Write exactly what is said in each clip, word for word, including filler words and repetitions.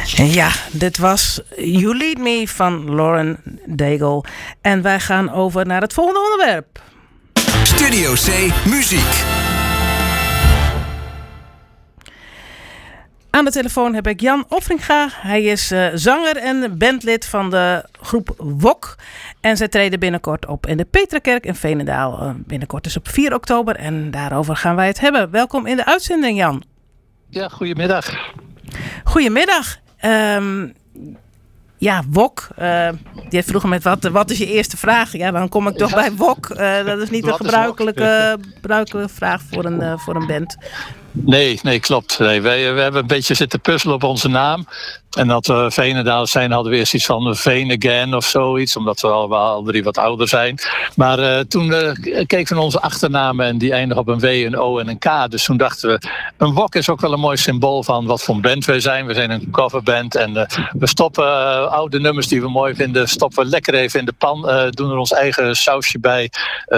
Ja, dit was You Lead Me van Lauren Daigle. En wij gaan over naar het volgende onderwerp. Studio C Muziek. Aan de telefoon heb ik Jan Offringa. Hij is uh, zanger en bandlid van de groep Wok. En zij treden binnenkort op in de Petrakerk in Veenendaal. Uh, binnenkort is op vier oktober en daarover gaan wij het hebben. Welkom in de uitzending, Jan. Ja, goedemiddag. Goedemiddag. Um, ja, Wok. Uh, je vroeg met wat, wat is je eerste vraag? Ja, dan kom ik toch ja. bij Wok. Uh, dat is niet een gebruikelijke, gebruikelijke vraag voor een, uh, voor een band. Nee, nee, klopt. Nee, wij, we hebben een beetje zitten puzzelen op onze naam. En dat we Veenendaal zijn, hadden we eerst iets van Veen Again of zoiets. Omdat we al, al drie wat ouder zijn. Maar uh, toen uh, keken we naar onze achternamen en die eindigen op een W, een O en een K. Dus toen dachten we, een wok is ook wel een mooi symbool van wat voor een band wij zijn. We zijn een coverband en uh, we stoppen uh, oude nummers die we mooi vinden. Stoppen we lekker even in de pan, uh, doen er ons eigen sausje bij.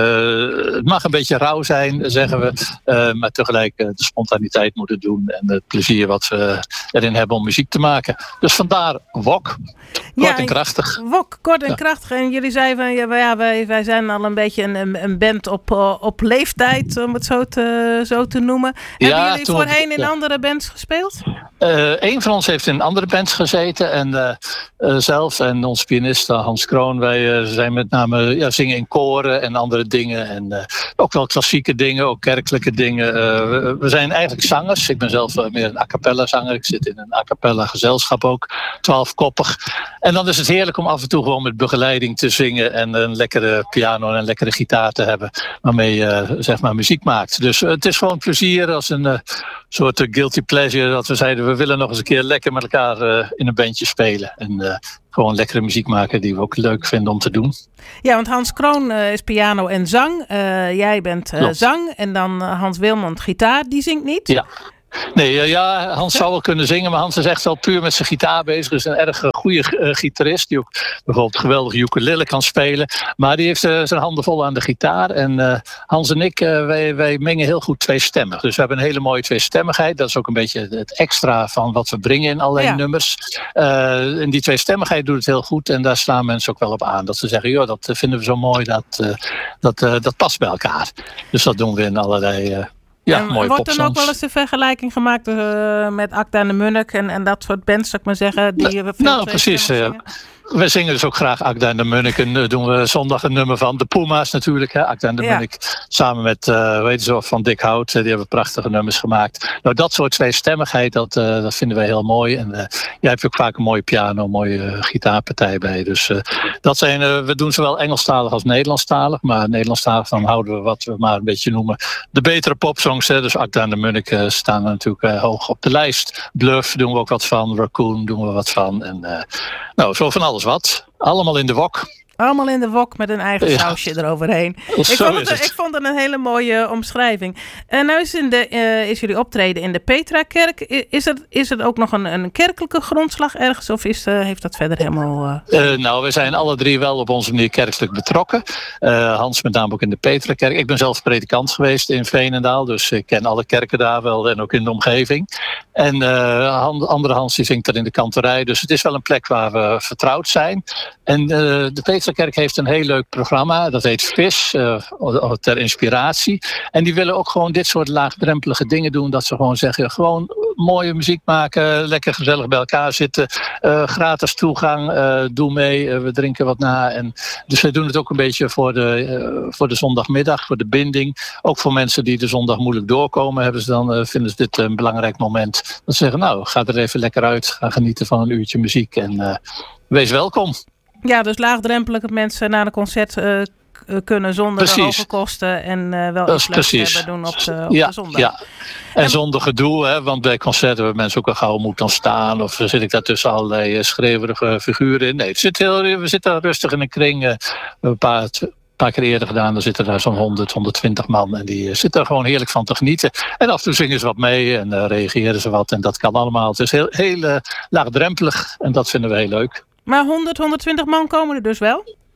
Uh, het mag een beetje rauw zijn, zeggen we. Uh, maar tegelijk uh, de spontaniteit moeten doen. En het plezier wat we erin hebben om muziek te maken. Dus vandaar Wok. Kort ja, en krachtig. Wok, kort en ja. krachtig. En jullie zeiden van ja, ja, wij, wij zijn al een beetje een, een band op, op leeftijd, om het zo te, zo te noemen. Ja, hebben jullie toen, voorheen in ja. andere bands gespeeld? Uh, een van ons heeft in andere bands gezeten. En uh, uh, zelf en onze pianist Hans Kroon. Wij uh, zijn met name ja, zingen in koren en andere dingen. En uh, ook wel klassieke dingen, ook kerkelijke dingen. Uh, we, we zijn eigenlijk zangers. Ik ben zelf uh, meer een a cappella zanger. Ik zit in een a cappella gezelschap ook. Twaalfkoppig. En dan is het heerlijk om af en toe gewoon met begeleiding te zingen. En een lekkere piano en een lekkere gitaar te hebben. Waarmee je uh, zeg maar muziek maakt. Dus uh, het is gewoon plezier als een uh, soort uh, guilty pleasure. Dat we zeiden we willen nog eens een keer lekker met elkaar uh, in een bandje spelen. En uh, gewoon lekkere muziek maken die we ook leuk vinden om te doen. Ja, want Hans Kroon uh, is piano en zang. Uh, jij bent uh, zang. En dan uh, Hans Wilmant gitaar. Die zingt niet? Ja. Nee, ja, Hans zou wel kunnen zingen, maar Hans is echt wel puur met zijn gitaar bezig. Hij is een erg goede uh, gitarist, die ook bijvoorbeeld geweldig ukulele kan spelen. Maar die heeft uh, zijn handen vol aan de gitaar. En uh, Hans en ik, uh, wij, wij mengen heel goed tweestemmig. Dus we hebben een hele mooie tweestemmigheid. Dat is ook een beetje het extra van wat we brengen in allerlei ja. nummers. Uh, en die tweestemmigheid doet het heel goed. En daar slaan mensen ook wel op aan. Dat ze zeggen, joh, dat vinden we zo mooi, dat, uh, dat, uh, dat past bij elkaar. Dus dat doen we in allerlei... Uh, Ja, en mooie wordt dan ook wel eens de vergelijking gemaakt uh, met Acta en de Munnik en, en dat soort bands, zou ik maar zeggen? Die nou, nou precies. Uh, we zingen dus ook graag Acta en de Munnik. En uh, doen we zondag een nummer van. De Puma's natuurlijk. Hè? Acta en de ja. Munnik. Samen met uh, weet je zo, Van Dick Hout. Uh, die hebben prachtige nummers gemaakt. Nou, dat soort tweestemmigheid, dat, uh, dat vinden wij heel mooi. En uh, jij hebt ook vaak een mooie piano, een mooie uh, gitaarpartij bij. Dus uh, dat zijn, uh, we doen zowel Engelstalig als Nederlandstalig. Maar Nederlandstalig dan houden we wat we maar een beetje noemen de betere popsongs. Hè? Dus Acta en de Munnik uh, staan natuurlijk uh, hoog op de lijst. Bluff doen we ook wat van. Raccoon doen we wat van. En uh, nou, zo van alles wat. Allemaal in de wok. Allemaal in de wok met een eigen ja. sausje eroverheen. Ik vond, het, ik vond het een hele mooie omschrijving. En nou is, in de, uh, is jullie optreden in de Petrakerk. Is het, is het ook nog een, een kerkelijke grondslag ergens? Of is, uh, heeft dat verder helemaal... Uh... Uh, nou, we zijn alle drie wel op onze manier kerkelijk betrokken. Uh, Hans met name ook in de Petrakerk. Ik ben zelf predikant geweest in Veenendaal. Dus ik ken alle kerken daar wel en ook in de omgeving. En uh, andere Hans die zingt er in de kantorij. Dus het is wel een plek waar we vertrouwd zijn. En uh, de Petrakerk heeft een heel leuk programma. Dat heet Vis, uh, ter inspiratie. En die willen ook gewoon dit soort laagdrempelige dingen doen. Dat ze gewoon zeggen, gewoon mooie muziek maken. Lekker gezellig bij elkaar zitten. Uh, gratis toegang. Uh, doe mee. Uh, we drinken wat na. En dus we doen het ook een beetje voor de, uh, voor de zondagmiddag. Voor de binding. Ook voor mensen die de zondag moeilijk doorkomen. Hebben ze dan, uh, vinden ze dit een belangrijk moment. Dat ze zeggen, nou, ga er even lekker uit. Ga genieten van een uurtje muziek. En uh, wees welkom. Ja, dus laagdrempelig dat mensen naar een concert uh, kunnen zonder de hoge kosten en uh, wel iets leuks hebben doen op de, op ja, de zondag. Ja. En, en zonder gedoe, hè, want bij concerten hebben mensen ook al gauw moet dan staan of zit ik daar tussen allerlei schreeuwerige figuren in. Nee, het zit heel, we zitten rustig in een kring. Uh, een paar... Een paar keer eerder gedaan, dan zitten daar zo'n honderd, honderdtwintig man en die uh, zitten er gewoon heerlijk van te genieten. En af en toe zingen ze wat mee en uh, reageren ze wat en dat kan allemaal. Het is heel, heel uh, laagdrempelig en dat vinden we heel leuk. Maar honderd, honderdtwintig man komen er dus wel?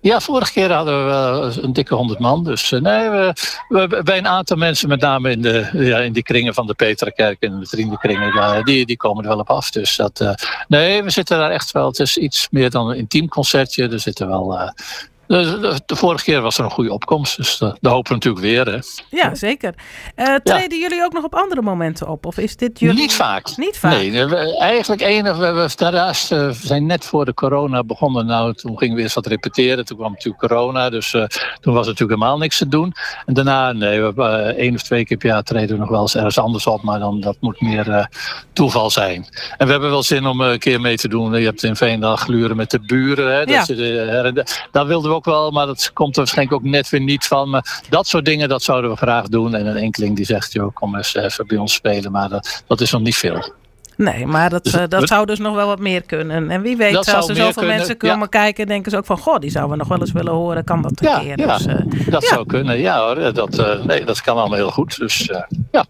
Ja, vorige keer hadden we een dikke honderd man. Dus uh, nee, we, we, bij een aantal mensen, met name in, de, ja, in die kringen van de Petrakerk en de vriendenkringen, uh, die, die komen er wel op af. Dus dat, uh, nee, we zitten daar echt wel. Het is iets meer dan een intiem concertje. Er zitten wel. Uh, De, de, de vorige keer was er een goede opkomst, dus dat, dat hopen we natuurlijk weer. Hè. Ja, zeker. Uh, treden ja. jullie ook nog op andere momenten op? Of is dit jullie... Niet vaak. Niet vaak? Nee, we, eigenlijk enig. We, we, daarnaast uh, we zijn net voor de corona begonnen. Nou, toen gingen we eerst wat repeteren. Toen kwam natuurlijk corona, dus uh, toen was er natuurlijk helemaal niks te doen. En daarna, nee, we hebben uh, één of twee keer per jaar treden we nog wel eens ergens anders op. Maar dan, dat moet meer uh, toeval zijn. En we hebben wel zin om uh, een keer mee te doen. Je hebt in Veenendaal gluren met de buren. Hè, ja. dat je de, her de, daar wilden we ook wel, maar dat komt er waarschijnlijk ook net weer niet van. Maar dat soort dingen, dat zouden we graag doen. En een enkeling die zegt, joh, kom eens even bij ons spelen. Maar dat, dat is nog niet veel. Nee, maar dat, dus, uh, dat we, zou dus nog wel wat meer kunnen. En wie weet, als er zoveel kunnen, mensen komen ja. kijken, denken ze ook van, goh, die zouden we nog wel eens willen horen. Kan dat een ja, keer? Ja, dus, uh, dat ja. zou kunnen. Ja hoor, dat, uh, nee, dat kan allemaal heel goed. Dus uh, ja.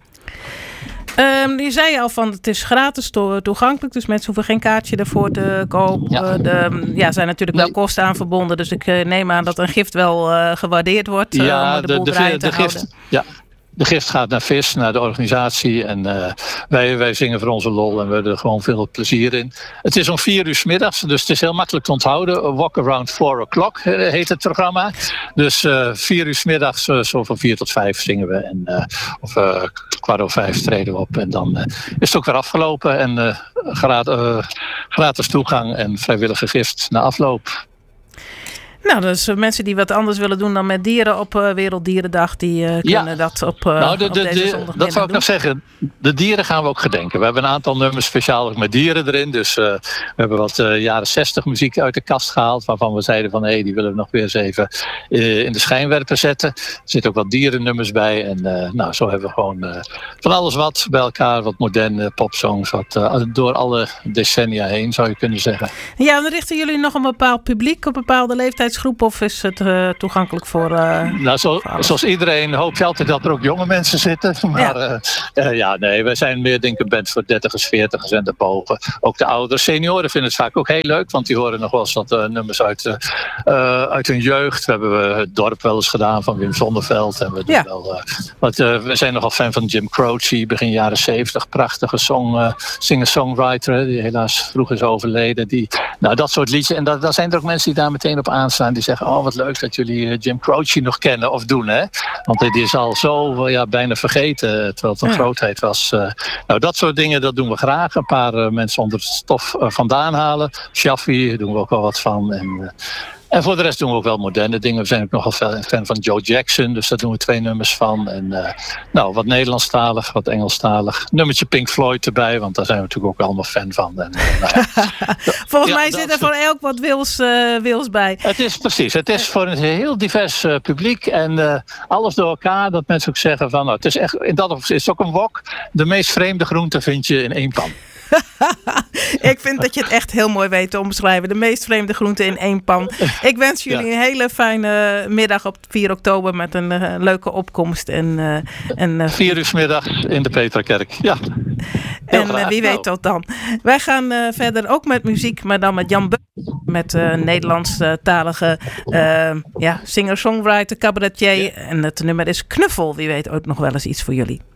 Um, je zei al van het is gratis to- toegankelijk, dus mensen hoeven geen kaartje ervoor te kopen. Ja, de, ja zijn natuurlijk nee. wel kosten aan verbonden, dus ik uh, neem aan dat een gift wel uh, gewaardeerd wordt uh, ja, om de, de boel de, draaiend de, te de houden. Gift, ja. De gift gaat naar V I S, naar de organisatie. En uh, wij, wij zingen voor onze lol en we hebben er gewoon veel plezier in. Het is om vier uur 's middags, dus het is heel makkelijk te onthouden. Walk Around four o'clock heet het programma. Dus uh, vier uur 's middags, uh, zo van vier tot vijf zingen we. En, uh, of uh, kwart over vijf treden we op. En dan uh, is het ook weer afgelopen. En uh, gratis, uh, gratis toegang en vrijwillige gift na afloop. Nou, dus mensen die wat anders willen doen dan met dieren op uh, Werelddierendag, die uh, kunnen ja. dat op, uh, nou, de, op de, deze de, zondagmiddag Dat zou ik doen. nog zeggen. De dieren gaan we ook gedenken. We hebben een aantal nummers speciaal met dieren erin. Dus uh, we hebben wat uh, jaren zestig muziek uit de kast gehaald, waarvan we zeiden van, hé, hey, die willen we nog weer eens even uh, in de schijnwerper zetten. Er zitten ook wat dierennummers bij. En uh, nou, zo hebben we gewoon uh, van alles wat bij elkaar. Wat moderne popsongs. Wat, uh, door alle decennia heen, zou je kunnen zeggen. Ja, dan richten jullie nog een bepaald publiek, een bepaalde leeftijdsgroep, of is het uh, toegankelijk voor... Uh, nou, zo, voor zoals iedereen hoop je altijd dat er ook jonge mensen zitten. Maar ja, uh, uh, ja nee, wij zijn meer denk ik een band voor dertigers, veertigers en daarboven. Ook de ouders, senioren vinden het vaak ook heel leuk, want die horen nog wel eens wat uh, nummers uit, uh, uh, uit hun jeugd. We hebben het dorp wel eens gedaan van Wim Zonneveld. En we, ja. wel, uh, wat, uh, we zijn nogal fan van Jim Croce, begin jaren zeventig. Prachtige song, uh, singer-songwriter, die helaas vroeg is overleden. Die, nou, dat soort liedjes. En daar zijn er ook mensen die daar meteen op aanstaan. Die zeggen, oh wat leuk dat jullie uh, Jim Croce nog kennen of doen. Hè? Want die is al zo ja, bijna vergeten, terwijl het een ja. grootheid was. Uh, nou, dat soort dingen, dat doen we graag. Een paar uh, mensen onder het stof uh, vandaan halen. Shaffi doen we ook wel wat van. En, uh, en voor de rest doen we ook wel moderne dingen. We zijn ook nogal fan van Joe Jackson, dus daar doen we twee nummers van. En uh, nou, wat Nederlandstalig, wat Engelstalig. Nummertje Pink Floyd erbij, want daar zijn we natuurlijk ook allemaal fan van. En, uh, nou ja. Volgens ja, mij dat, zit er voor elk wat wils, uh, wils bij. Het is precies, het is voor een heel divers uh, publiek. En uh, alles door elkaar, dat mensen ook zeggen van, nou, het is echt, in dat opzicht is het ook een wok. De meest vreemde groenten vind je in één pan. Ik vind dat je het echt heel mooi weet te omschrijven. De meest vreemde groenten in één pan. Ik wens jullie ja. een hele fijne middag op vier oktober met een uh, leuke opkomst. En, uh, en, uh, Vier uur 's middags in de Petrakerk. Ja. En uh, wie weet tot dan. Wij gaan uh, verder ook met muziek, maar dan met Jan Beuk. Met uh, Nederlandstalige uh, ja, singer-songwriter, cabaretier. Ja. En het nummer is Knuffel. Wie weet ook nog wel eens iets voor jullie.